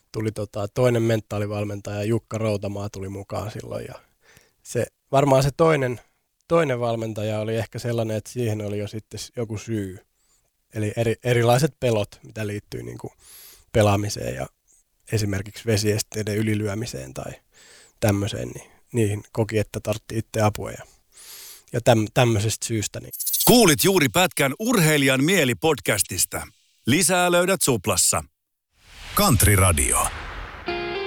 tuli toinen mentaalivalmentaja, Jukka Routamaa tuli mukaan silloin. Ja varmaan se toinen valmentaja oli ehkä sellainen, että siihen oli jo sitten joku syy. Eli erilaiset pelot, mitä liittyy niin kuin pelaamiseen ja esimerkiksi vesiesteiden ylilyömiseen tai tämmöiseen, niin niihin koki, että tarvitsi itse apua ja tämmöisestä syystä. Niin. Kuulit juuri pätkän Urheilijan mieli podcastista. Lisää löydät Suplassa. Country Radio.